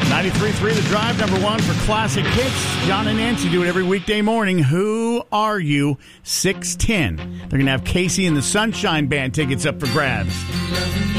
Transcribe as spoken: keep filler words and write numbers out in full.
ninety-three point three The Drive, number one for classic hits. John and Nancy do it every weekday morning. Who Are You? six ten. They're going to have Casey and the Sunshine Band tickets up for grabs.